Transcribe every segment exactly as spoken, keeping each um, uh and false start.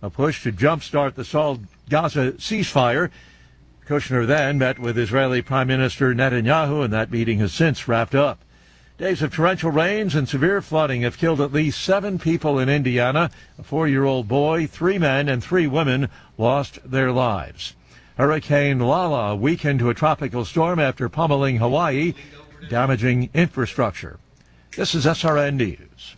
a push to jumpstart the stalled Gaza ceasefire. Kushner then met with Israeli Prime Minister Netanyahu, and that meeting has since wrapped up. Days of torrential rains and severe flooding have killed at least seven people in Indiana. A four-year-old boy, three men, and three women lost their lives. Hurricane Lala weakened to a tropical storm after pummeling Hawaii, damaging infrastructure. This is S R N News.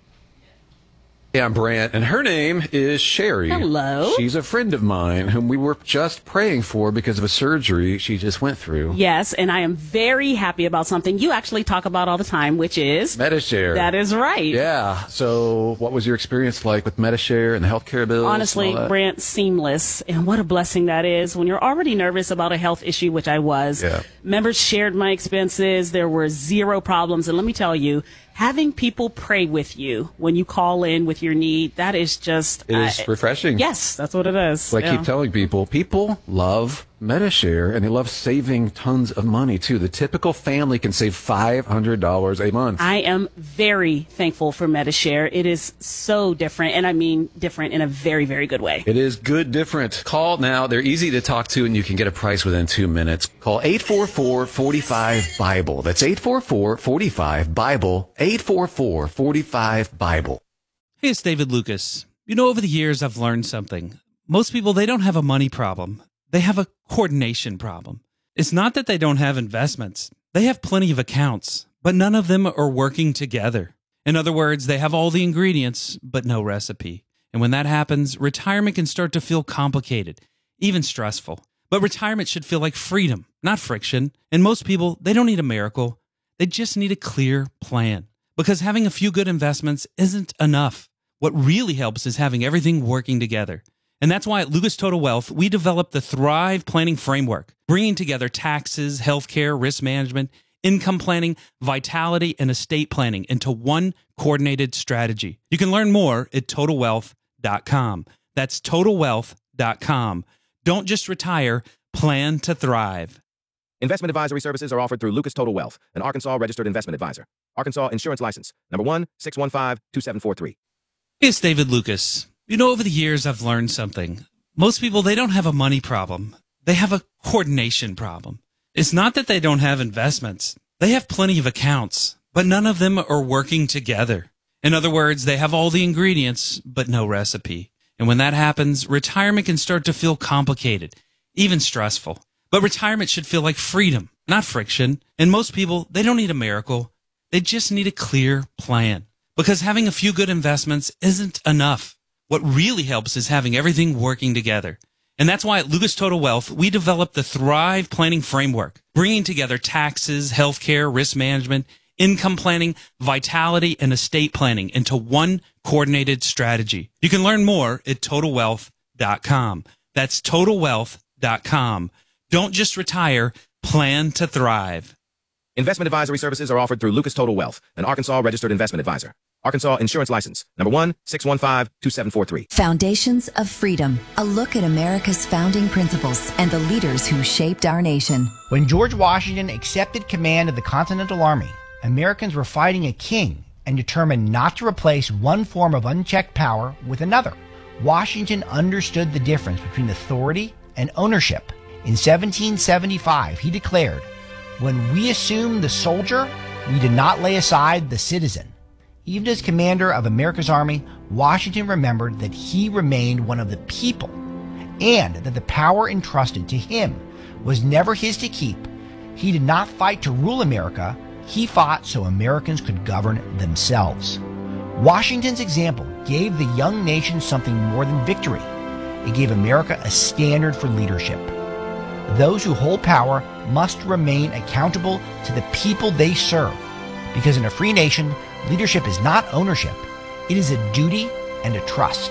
Hey, I'm Brant, and her name is Sherry. Hello. She's a friend of mine whom we were just praying for because of a surgery she just went through. Yes, and I am very happy about something you actually talk about all the time, which is Medi-Share. That is right. Yeah. So what was your experience like with Medi-Share and the healthcare bills? Honestly, Brant, seamless. And what a blessing that is when you're already nervous about a health issue, which I was. Yeah. Members shared my expenses. There were zero problems. And let me tell you, having people pray with you when you call in with your need, that is just... It is uh, refreshing. Yes, that's what it is. So I yeah. keep telling people, people love Medi-Share, and they love saving tons of money, too. The typical family can save five hundred dollars a month. I am very thankful for Medi-Share. It is so different, and I mean different in a very, very good way. It is good different. Call now. They're easy to talk to, and you can get a price within two minutes. Call eight four four, four five, BIBLE. That's eight four four, four five, BIBLE. eight four four, four five, BIBLE. Hey, it's David Lucas. You know, over the years, I've learned something. Most people, they don't have a money problem. They have a coordination problem. It's not that they don't have investments. They have plenty of accounts, but none of them are working together. In other words, they have all the ingredients, but no recipe. And when that happens, retirement can start to feel complicated, even stressful. But retirement should feel like freedom, not friction. And most people, they don't need a miracle. They just need a clear plan. Because having a few good investments isn't enough. What really helps is having everything working together. And that's why at Lucas Total Wealth, we developed the Thrive Planning Framework, bringing together taxes, healthcare, risk management, income planning, vitality, and estate planning into one coordinated strategy. You can learn more at total wealth dot com. That's total wealth dot com. Don't just retire, plan to thrive. Investment advisory services are offered through Lucas Total Wealth, an Arkansas registered investment advisor. Arkansas Insurance License, number one six one five, two seven four three. It's David Lucas. You know, over the years, I've learned something. Most people, they don't have a money problem. They have a coordination problem. It's not that they don't have investments. They have plenty of accounts, but none of them are working together. In other words, they have all the ingredients, but no recipe. And when that happens, retirement can start to feel complicated, even stressful. But retirement should feel like freedom, not friction. And most people, they don't need a miracle. They just need a clear plan. Because having a few good investments isn't enough. What really helps is having everything working together. And that's why at Lucas Total Wealth, we developed the Thrive Planning Framework, bringing together taxes, healthcare, risk management, income planning, vitality, and estate planning into one coordinated strategy. You can learn more at total wealth dot com. That's total wealth dot com. Don't just retire, plan to thrive. Investment advisory services are offered through Lucas Total Wealth, an Arkansas registered investment advisor. Arkansas Insurance License, number one six one five, two seven four three. Foundations of Freedom, a look at America's founding principles and the leaders who shaped our nation. When George Washington accepted command of the Continental Army, Americans were fighting a king and determined not to replace one form of unchecked power with another. Washington understood the difference between authority and ownership. In seventeen seventy-five, he declared, "When we assumed the soldier, we did not lay aside the citizen." Even as commander of America's Army, Washington remembered that he remained one of the people and that the power entrusted to him was never his to keep. He did not fight to rule America. He fought so Americans could govern themselves. Washington's example gave the young nation something more than victory. It gave America a standard for leadership. Those who hold power must remain accountable to the people they serve, because in a free nation, leadership is not ownership. It is a duty and a trust.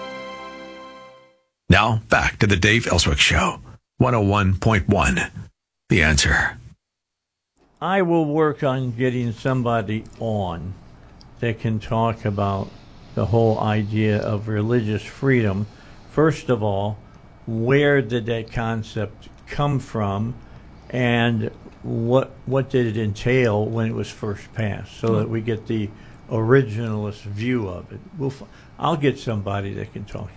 Now, back to the Dave Ellswick Show. one oh one point one. The Answer. I will work on getting somebody on that can talk about the whole idea of religious freedom. First of all, where did that concept come from, and what what did it entail when it was first passed, so that we get the originalist view of it. We'll, I'll get somebody that can talk about it.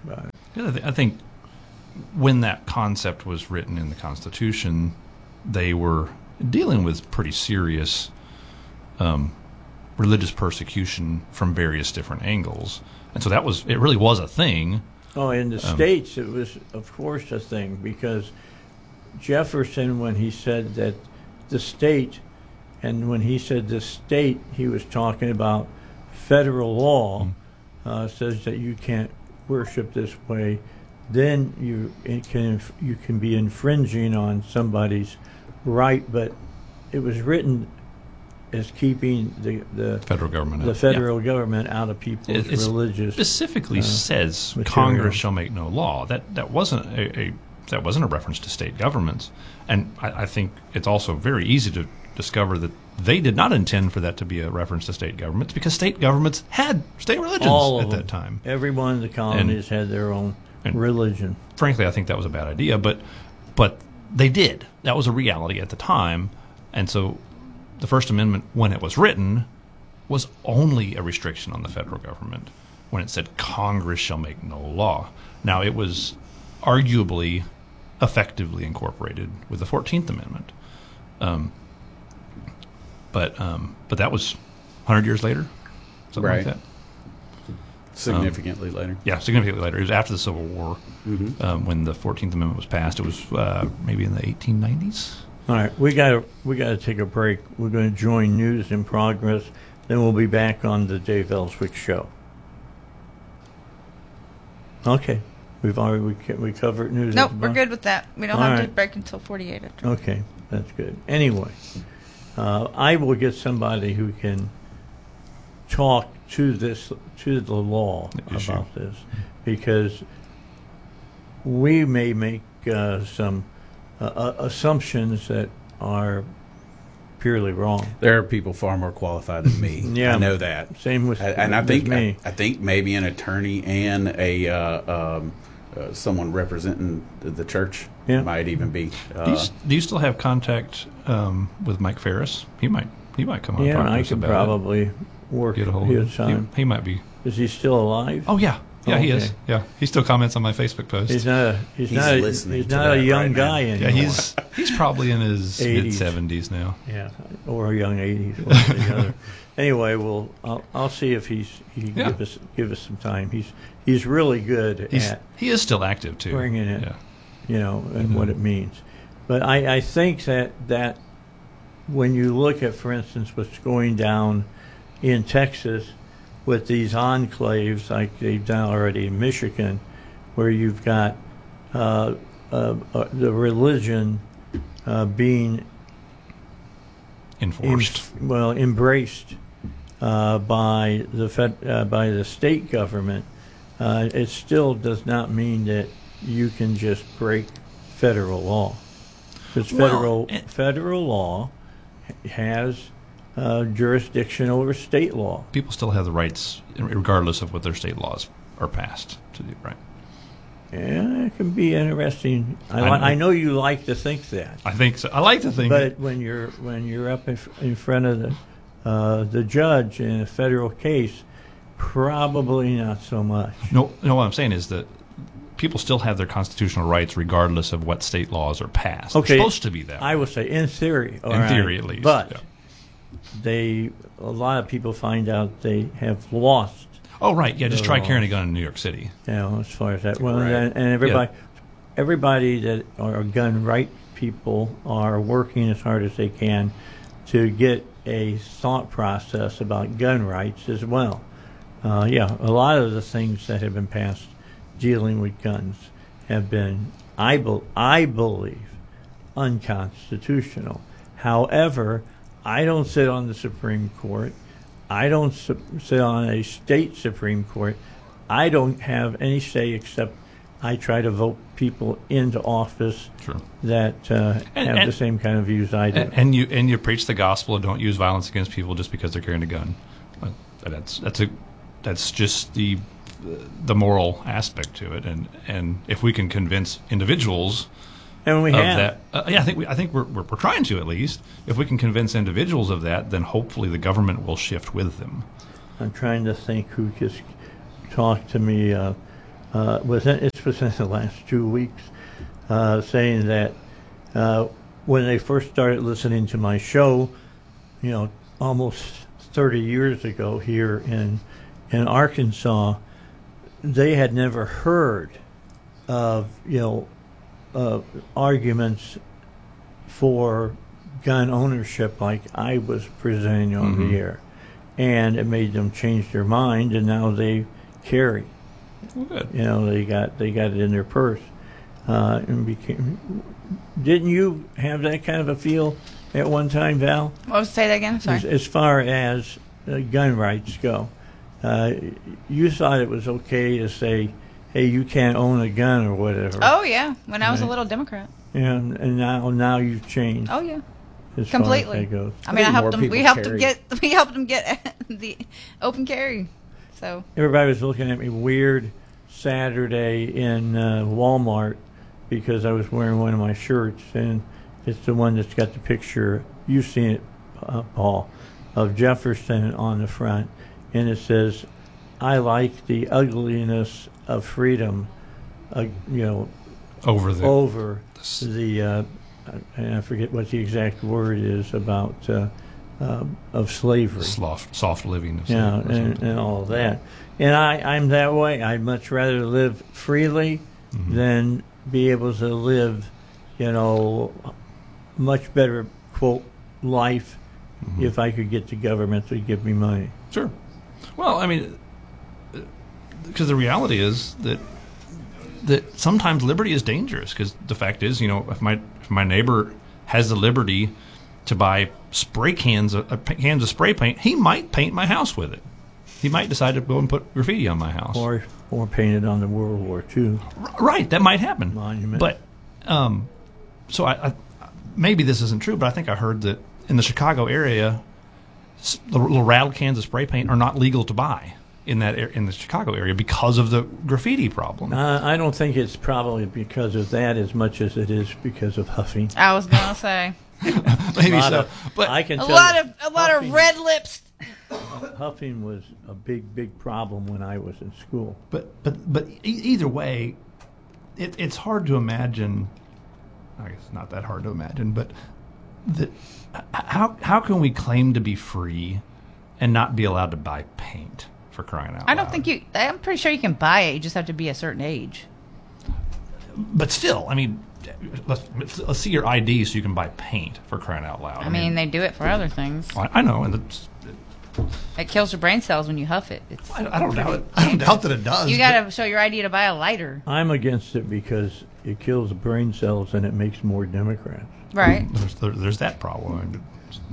Yeah, I, th- I think when that concept was written in the Constitution, they were dealing with pretty serious um, religious persecution from various different angles, and so that was it. Really was a thing. Oh, in the Um, states, it was of course a thing, because Jefferson, when he said that the state, and when he said the state, he was talking about federal law, uh, says that you can't worship this way. Then you it can you can be infringing on somebody's right, but it was written as keeping the the Federal government the out. federal government out of people's It, it religious. specifically uh, says material. Congress shall make no law. That that wasn't a, a that wasn't a reference to state governments, and I, I think it's also very easy to discover that they did not intend for that to be a reference to state governments, because state governments had state religions All of at them. that time. Every one of the colonies had their own and religion. Frankly, I think that was a bad idea, but but they did. That was a reality at the time, and so the First Amendment, when it was written, was only a restriction on the federal government when it said Congress shall make no law. Now, it was arguably effectively incorporated with the fourteenth Amendment. Um, but um, but that was one hundred years later, something Right. like that. Significantly Um, later. Yeah, significantly later. It was after the Civil War Mhm. um, when the fourteenth Amendment was passed. It was uh, maybe in the eighteen nineties. All right, we got we got to take a break. We're going to join News in Progress. Then we'll be back on the Dave Ellswick Show. Okay, we've already we, ca- we covered news. Nope, at the we're bo- good with that. We don't All have to right. break until forty-eight after. Okay, that's good. Anyway, uh, I will get somebody who can talk to this to the law issue. about this, because we may make uh, some uh, uh, assumptions that are purely wrong. There are people far more qualified than me. Yeah, I know that. Same with and, and I with think me. I, I think maybe an attorney and a uh, um, uh, someone representing the, the church Yeah. might even be. Uh, do, you, s- do you still have contact um, with Mike Ferris? He might he might come on. and Yeah, talk to I us can about probably work Get a hold his of him. time. He, he might be. Is he still alive? Oh yeah, yeah, he Okay. is. Yeah, he still comments on my Facebook post. He's not. A, he's, He's not. A, listening he's to not a that young right now. guy yeah, anymore. he's he's probably in his mid eighties. seventies now. Yeah, or a young eighties. One or the other. Anyway, well, I'll, I'll see if he's he can Yeah. give us give us some time. He's he's really good He's at he is still active too. bringing it, Yeah. you know, and Mhm. what it means. But I, I think that that when you look at, for instance, what's going down in Texas with these enclaves, like they've done already in Michigan, where you've got uh, uh, uh, the religion uh, being Enforced. em- well, embraced uh, by the fed, uh, by the state government, uh, it still does not mean that you can just break federal law. Because Well, federal it- federal law has uh, jurisdiction over state law. People still have the rights, regardless of what their state laws are passed to do. Right. Yeah, it can be interesting. I, I li- know. I know you like to think that. I think so. I like to think. But when you're when you're up in, f- in front of the uh, the judge in a federal case, probably not so much. No, no. What I'm saying is that people still have their constitutional rights, regardless of what state laws are passed. Okay, It's supposed to be that. I would say in theory. all In right. theory, at least, But yeah. they a lot of people find out they have lost. Oh, right. Yeah, just their try laws. carrying a gun in New York City. You know, as far as that. Well, Right. and, and everybody, everybody that are gun right people are working as hard as they can to get a thought process about gun rights as well. Uh, yeah, a lot of the things that have been passed dealing with guns have been, I, be, I believe, unconstitutional. However, I don't sit on the Supreme Court. I don't su- sit on a state Supreme Court. I don't have any say except I try to vote people into office Sure. that uh, And- have and- the same kind of views I do. And, and you and you preach the gospel and don't use violence against people just because they're carrying a gun. But That's that's a that's just the the moral aspect to it. And and if we can convince individuals. And we of have. that, uh, yeah, I think we, I think we're, we're we're trying to at least. If we can convince individuals of that, then hopefully the government will shift with them. I'm trying to think who just talked to me. Uh, uh, was it, it's this was in the last two weeks, uh, saying that uh, when they first started listening to my show, you know, almost thirty years ago here in in Arkansas, they had never heard of, you know, uh, arguments for gun ownership like I was presenting on Mm-hmm. the air. And it made them change their mind, and now they carry. Well, good. You know, they got they got it in their purse. Uh, and became. Didn't you have that kind of a feel at one time, Val? Well, say that again. Sorry. As, as far as uh, gun rights go, uh, you thought it was okay to say, "Hey, you can't own a gun" or whatever. Oh yeah, when I was a Right. little Democrat. And, and now now you've changed. Oh yeah. As far as Completely. that goes. I mean, I, think helped more them. We people helped them carry. get. We helped them get the open carry. So Everybody was looking at me weird Saturday in uh, Walmart because I was wearing one of my shirts, and it's the one that's got the picture. You've seen it, uh, Paul, of Jefferson on the front, and it says, "I like the ugliness of freedom," uh, you know, Over the over the. Uh, and I forget what the exact word is about uh, uh, of slavery. soft, soft living. Of Yeah, something. and, and all of that. And I, I'm that way. I'd much rather live freely Mm-hmm. than be able to live, you know, much better, quote, life Mm-hmm. if I could get the government to give me money. Sure. Well, I mean, because the reality is that that sometimes liberty is dangerous. Because the fact is, you know, if my if my neighbor has the liberty to buy spray cans of uh, cans of spray paint, he might paint my house with it. He might decide to go and put graffiti on my house. Or or painted on the World War Two. R- right, that might happen. Monument. But um, so I, I maybe this isn't true, but I think I heard that in the Chicago area, s- the little rattle cans of spray paint are not legal to buy in that ar- in the Chicago area because of the graffiti problem. Uh, I don't think it's probably because of that as much as it is because of huffing. I was gonna say Maybe lot so, of- but I can a tell lot you, of a lot huffing- of red lips. Huffing was a big, big problem when I was in school. but but but e- either way, it, it's hard to imagine. I guess not that hard to imagine, but that h- how how can we claim to be free and not be allowed to buy paint, for crying out loud? I don't think you. I'm pretty sure you can buy it. You just have to be a certain age. But still, I mean, let's, let's see your I D so you can buy paint, for crying out loud. I mean, they do it for other things. I, I know, and it's, It kills your brain cells when you huff it. It's, I, I don't doubt it. I don't doubt that it does. you got to show your I D to buy a lighter, I'm against it because it kills brain cells and it makes more Democrats. right? but There's, there, there's that problem.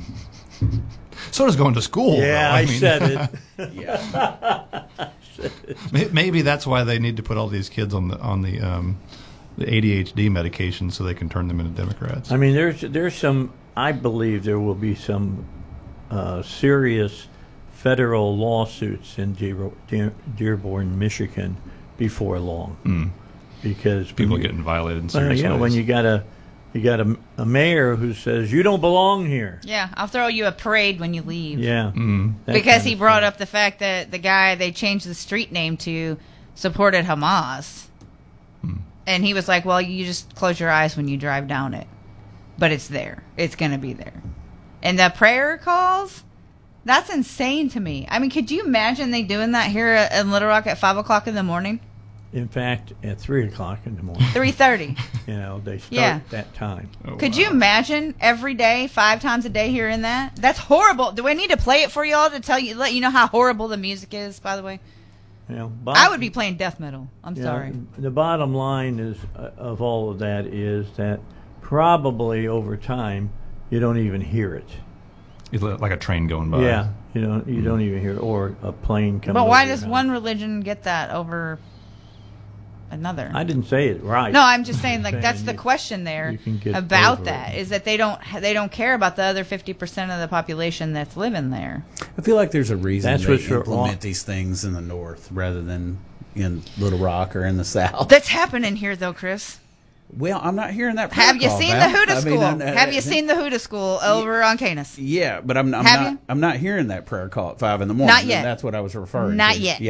So does going to school. Yeah, though. I, mean, said it. Yeah. may- Maybe that's why they need to put all these kids on the on the um, the A D H D medication so they can turn them into Democrats. I mean, there's there's some. I believe there will be some uh, serious federal lawsuits in Dear, Dear, Dearborn, Michigan, before long, Mm. because People when are you- getting violated in well, serious yeah, ways. when you got a you got a, a mayor who says you don't belong here. Yeah, I'll throw you a parade when you leave. Yeah, Mm. that Because kind he of brought stuff. up the fact that the guy they changed the street name to supported Hamas. And he was like, well, you just close your eyes when you drive down it. But it's there. It's going to be there. And the prayer calls, that's insane to me. I mean, could you imagine they doing that here in Little Rock at five o'clock in the morning? In fact, at three o'clock in the morning, three thirty. you know, they start Yeah. that time. Oh, Could wow. you imagine every day, five times a day hearing that? That's horrible. Do I need to play it for y'all to tell you, let you know how horrible the music is, by the way? You know, I would be playing death metal. I'm Yeah, sorry. The bottom line is uh, of all of that is that probably over time you don't even hear it. It's like a train going by. Yeah, you don't you don't even hear it, or a plane coming. But why over does your one house. religion get that over another? I didn't say it right. No, I'm just saying, like, saying that's the you- question there you can get about over that it. is that they don't they don't care about the other fifty percent of the population that's living there. I feel like there's a reason That's they what's wrong. implement these things in the north rather than in Little Rock or in the south. That's happening here, though, Chris. Well, I'm not hearing that. prayer Have you call, seen Val. the Huda I School? mean, I'm- uh, Have you seen the Huda School over on Canis? Yeah, but I'm, I'm Have not. you? I'm not hearing that prayer call at five in the morning. Not yet. That's what I was referring Not to. yet. Yeah.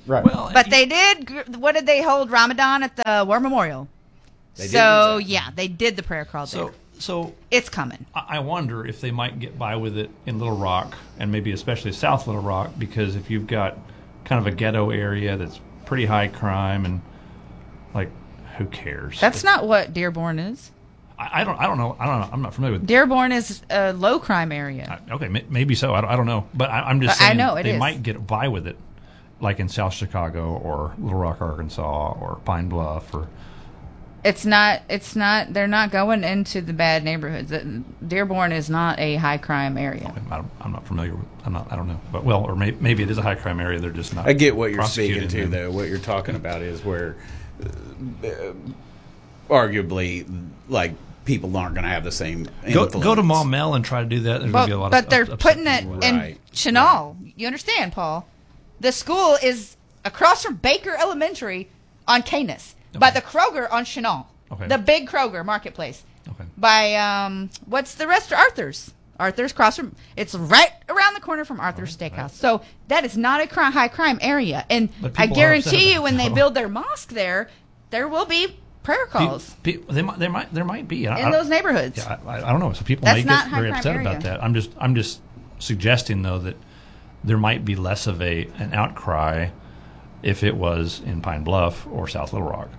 Right. Well, But they did. gr- What did they hold Ramadan at the War Memorial? They did so do that. yeah, they did the prayer call so there. so It's coming. I I wonder if they might get by with it in Little Rock, and maybe especially South Little Rock, because if you've got kind of a ghetto area that's pretty high crime, and like, who cares? That's not what Dearborn is. I, I don't. I don't know. I don't know. I'm not familiar with. Dearborn is a low crime area. Okay, may- maybe so. I don't, I don't know, but I, I'm just But I saying know it they is. might get by with it, like in South Chicago or Little Rock, Arkansas, or Pine Bluff, or It's not. It's not. They're not going into the bad neighborhoods. The- Dearborn is not a high crime area. I don't, I'm not familiar with. I'm not. I don't know, but well, or may, maybe it is a high crime area. They're just not. I get what you're prosecuting speaking to, them. though. What you're talking about is where, uh, arguably, like people aren't going to have the same Go, influence. go to Maumelle and try to do that. There's But, going to be a lot but of. they're upset putting it people. in Right. Chenal. You understand, Paul? The school is across from Baker Elementary on Canis, by the Kroger on Chenal. Okay. The big Kroger marketplace. Okay. By um, what's the restaurant? Arthur's. Arthur's cross from. It's right around the corner from Arthur's Steakhouse. So that is not a cri- high crime area, and But I people are upset guarantee you, about when it, they though. build their mosque there, there will be prayer calls Pe- pe- they might, there might, there might be I- in I- those neighborhoods. Yeah, I, I don't know. So people That's may not get high very crime upset area. about that. I'm just, I'm just suggesting though that there might be less of a an outcry if it was in Pine Bluff or South Little Rock.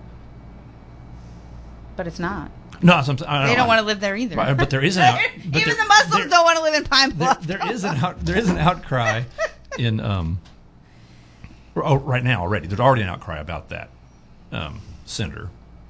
But it's not. No, that's what I'm, I They don't want to live there either. Right, but there is an out, but Even there, the Muslims there- don't want to live in Pine there, Bluff. there is an out, there is an outcry in um. Oh, right now already. There's already an outcry about that um, center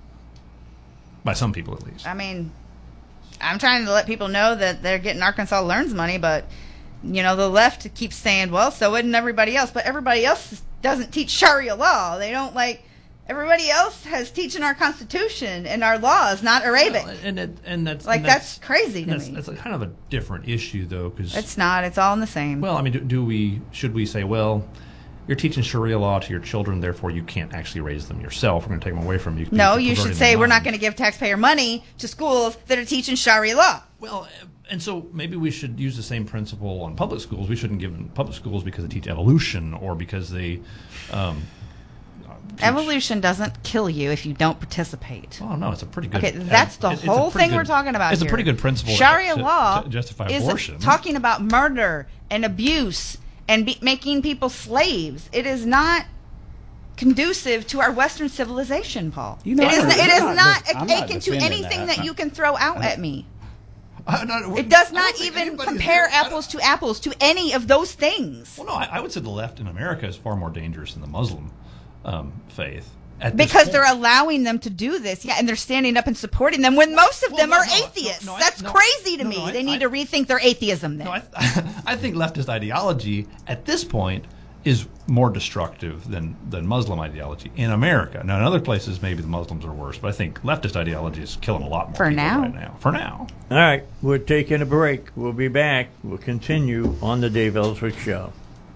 by some people at least. I mean, I'm trying to let people know that they're getting Arkansas Learns money, but you know the left keeps saying, "Well, so wouldn't everybody else?" But everybody else doesn't teach Sharia law. They don't like. Everybody else has teaching our Constitution and our laws, not Arabic. Well, and it, and that's Like, and that's crazy to that's, me. That's a kind of a different issue though, because It's not. It's all in the same. well, I mean, do, do we should we say, well, you're teaching Sharia law to your children, therefore you can't actually raise them yourself. We're going to take them away from you. no, because you you're should perverting say their we're not mind. going to give taxpayer money to schools that are teaching Sharia law. Well, and so maybe we should use the same principle on public schools. We shouldn't give them public schools because they teach evolution or because they. Um, Evolution doesn't kill you if you don't participate. Oh no, it's a pretty good. Okay, that's the it- it's a whole pretty thing we're good- talking about It's here. a pretty good principle. to- Sharia to, law to justify is abortion. talking about murder and abuse and be, making people slaves. It is not conducive to our Western civilization, Paul. You know, it is, I'm it not- is I'm not, not- I'm not akin to defending anything that. that. you can throw out at me. Uh, no, It does I not don't think even anybody's compare here- I don't- apples to apples to any of those things. Well, no, I, I would say the left in America is far more dangerous than the Muslim um, faith. At this Because point. they're allowing them to do this, yeah, and they're standing up and supporting them when most of Well, them no, are no, no, atheists. no, I- That's no, crazy to no, me. no, I- they need I- to rethink their atheism then. No, I, I think leftist ideology at this point is more destructive than, than Muslim ideology in America. Now, in other places, maybe the Muslims are worse, but I think leftist ideology is killing a lot more For people now. right now. For now. All right, we're taking a break. We'll be back. We'll continue on the Dave Ellswick Show.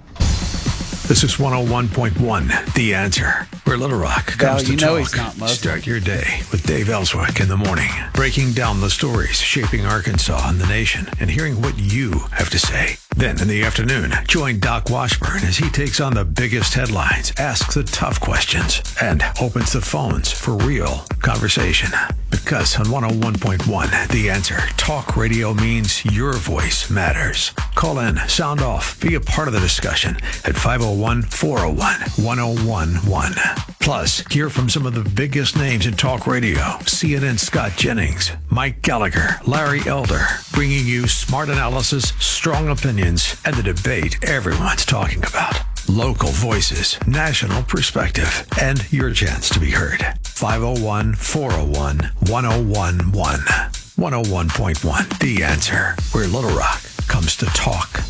This is one oh one point one, The Answer, where Little Rock comes Val, to you know talk. he's not Muslim. Start your day with Dave Ellswick in the morning, breaking down the stories shaping Arkansas and the nation, and hearing what you have to say. Then in the afternoon, join Doc Washburn as he takes on the biggest headlines, asks the tough questions, and opens the phones for real conversation. Because on one oh one point one, The Answer, talk radio means your voice matters. Call in, sound off, be a part of the discussion at five oh one, four oh one, one oh one one. Plus, hear from some of the biggest names in talk radio. C N N's Scott Jennings, Mike Gallagher, Larry Elder, bringing you smart analysis, strong opinions, and the debate everyone's talking about. Local voices, national perspective, and your chance to be heard. five oh one, four oh one, one oh one one. one oh one point one, The Answer, where Little Rock comes to talk.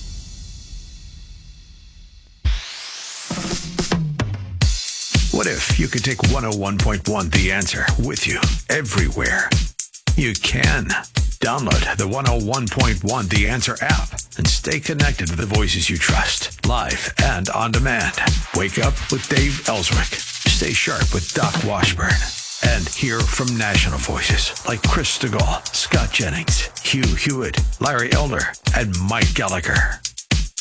What if you could take one oh one point one, The Answer, with you everywhere? You can. Download the one oh one point one The Answer app and stay connected to the voices you trust, live and on demand. Wake up with Dave Ellswick. Stay sharp with Doc Washburn. And hear from national voices like Chris Stegall, Scott Jennings, Hugh Hewitt, Larry Elder, and Mike Gallagher.